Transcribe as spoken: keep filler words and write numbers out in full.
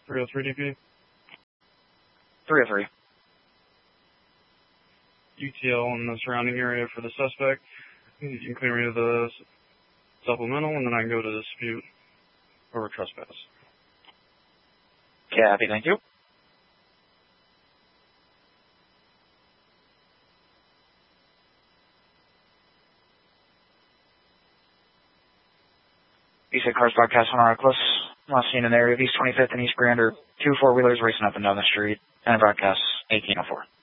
three oh three D P. three oh three. U T L in the surrounding area for the suspect. You can clear me to the supplemental, and then I can go to dispute over trespass. Copy, thank you. You said cars broadcast on Arclus. Last seen in the area of East twenty-fifth and East Grand are two four-wheelers racing up and down the street, and it broadcasts eighteen oh four.